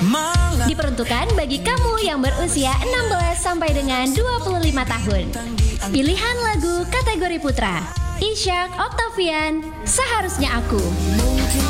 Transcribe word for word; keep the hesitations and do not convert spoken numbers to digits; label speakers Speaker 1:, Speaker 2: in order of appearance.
Speaker 1: Diperuntukkan bagi kamu yang berusia enam belas sampai dengan dua puluh lima tahun. Pilihan lagu kategori putra, Ishak Octavian, Seharusnya Aku.